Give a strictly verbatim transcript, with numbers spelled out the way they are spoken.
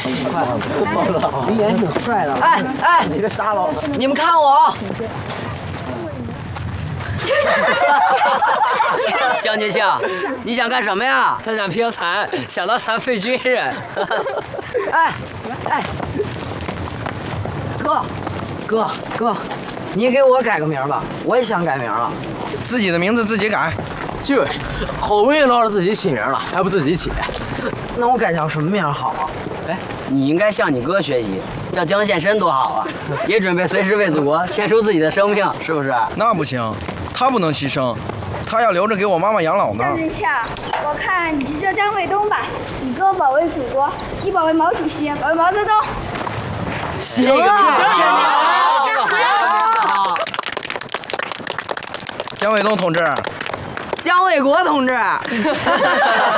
快，李岩挺帅的。哎哎，你个沙包，你们看我。 将军卿，你想干什么呀？ 他想拼残，想当残废军人。哎哎，哥，哥哥，你给我改个名吧，我也想改名了。 自己的名字自己改。 就是，好不容易捞着自己起名了，还不自己起？那我改叫什么名好啊？ 哎，你应该向你哥学习，叫江献身多好啊！也准备随时为祖国献出自己的生命，是不是？ 那不行，他不能牺牲，他要留着给我妈妈养老呢。 将军卿，我看你就叫张卫东吧。你哥保卫祖国，你保卫毛主席，保卫毛泽东。 行啊！ 好。 姜卫东同志。 姜卫国同志。